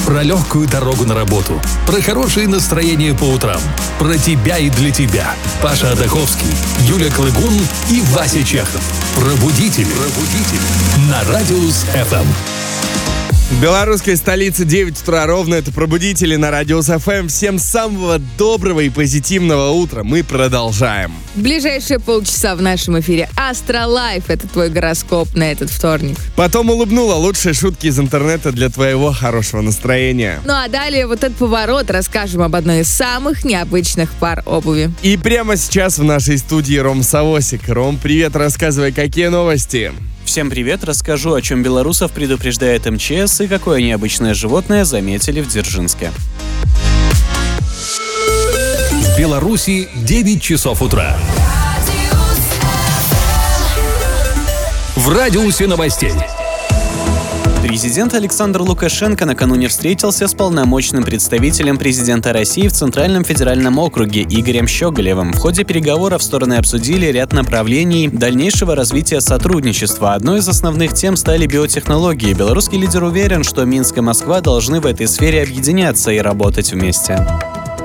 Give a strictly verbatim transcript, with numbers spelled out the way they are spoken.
Про легкую дорогу на работу, про хорошее настроение по утрам, про тебя и для тебя. Паша Адаховский, Юля Клыгун и Вася Чехов. Пробудители. Пробудители. На Радиус эф эм. В белорусской столице девять утра ровно. Это «Пробудители» на Радиус эф эм. Всем самого доброго и позитивного утра. Мы продолжаем. В ближайшие полчаса в нашем эфире «Астролайф». Это твой гороскоп на этот вторник. Потом улыбнула. Лучшие шутки из интернета для твоего хорошего настроения. Ну а далее вот этот поворот. Расскажем об одной из самых необычных пар обуви. И прямо сейчас в нашей студии Ром Савосик. Ром, привет, рассказывай, какие новости? Всем привет, расскажу, о чем белорусов предупреждает эм че эс и какое необычное животное заметили в Дзержинске. В Беларуси девять часов утра. В радиусе новостей. Президент Александр Лукашенко накануне встретился с полномочным представителем президента России в Центральном федеральном округе Игорем Щеголевым. В ходе переговоров стороны обсудили ряд направлений дальнейшего развития сотрудничества. Одной из основных тем стали биотехнологии. Белорусский лидер уверен, что Минск и Москва должны в этой сфере объединяться и работать вместе.